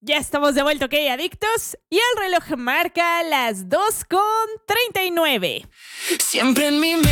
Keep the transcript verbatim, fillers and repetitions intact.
Ya estamos de vuelta, ¿ok, adictos? Y el reloj marca las dos con treinta y nueve. Siempre en mi mente.